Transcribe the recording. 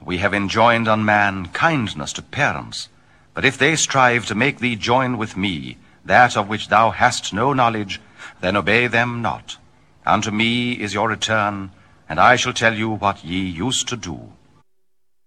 We have enjoined on man kindness to parents, but if they strive to make thee join with me that of which thou hast no knowledge, then obey them not. Unto me is your return, and I shall tell you what ye used to do.